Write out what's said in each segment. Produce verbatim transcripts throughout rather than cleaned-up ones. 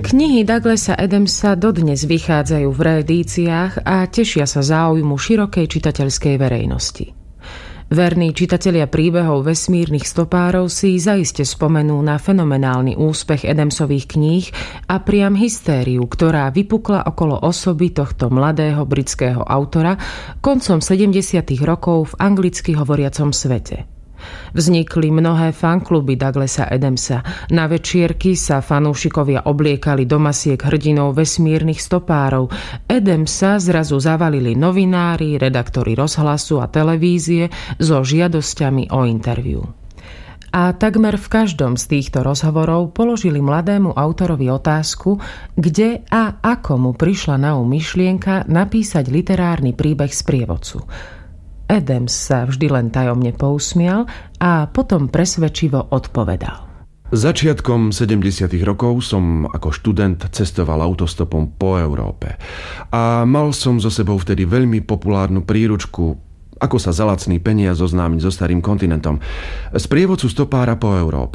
Knihy Douglasa Adamsa dodnes vychádzajú v reedíciách a tešia sa záujmu širokej čitateľskej verejnosti. Verní čitatelia príbehov vesmírnych stopárov si zaiste spomenú na fenomenálny úspech Adamsových kníh a priam hystériu, ktorá vypukla okolo osoby tohto mladého britského autora koncom sedemdesiatych rokov v anglicky hovoriacom svete. Vznikli mnohé fankluby Douglasa Adamsa. Na večierky sa fanúšikovia obliekali do masiek hrdinov vesmírnych stopárov. Adamsa zrazu zavalili novinári, redaktori rozhlasu a televízie so žiadosťami o interviu. A takmer v každom z týchto rozhovorov položili mladému autorovi otázku, kde a ako mu prišla na um myšlienka napísať literárny príbeh sprievodcu. Adams sa vždy len tajomne pousmial a potom presvedčivo odpovedal. Začiatkom sedemdesiatych rokov som ako študent cestoval autostopom po Európe a mal som so sebou vtedy veľmi populárnu príručku Ako sa za lacný peniaz zoznámiť so starým kontinentom, sprievodcu stopára po Európe.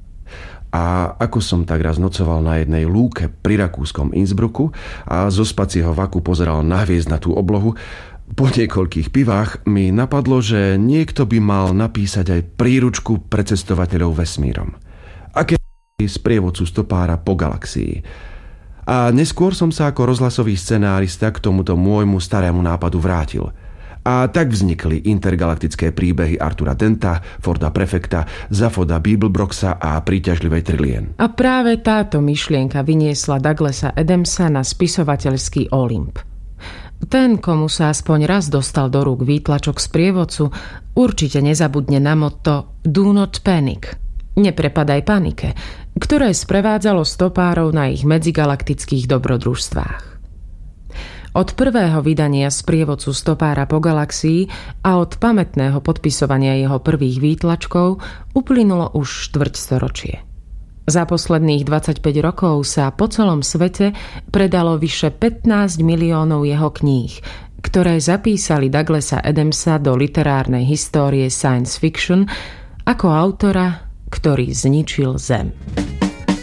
A ako som tak raz nocoval na jednej lúke pri rakúskom Innsbrucku a zo spacieho vaku pozeral na hviezdnatú oblohu, po niekoľkých pivách mi napadlo, že niekto by mal napísať aj príručku pre cestovateľov vesmírom. Aké sprievodcu stopára po galaxii. A neskôr som sa ako rozhlasový scenárista k tomuto môjmu starému nápadu vrátil. A tak vznikli intergalaktické príbehy Artura Denta, Forda Prefekta, Zafoda Beeblebroxa a príťažlivej Trillian. A práve táto myšlienka vyniesla Douglasa Adamsa na spisovateľský Olymp. Ten, komu sa aspoň raz dostal do rúk výtlačok sprievodcu, určite nezabudne na motto Do not panic. Neprepadaj panike, ktoré sprevádzalo stopárov na ich medzigalaktických dobrodružstvách. Od prvého vydania sprievodcu stopára po galaxii a od pamätného podpisovania jeho prvých výtlačkov uplynulo už štvrťstoročie. Za posledných dvadsaťpäť rokov sa po celom svete predalo vyše pätnásť miliónov jeho kníh, ktoré zapísali Douglasa Adamsa do literárnej histórie science fiction ako autora, ktorý zničil Zem.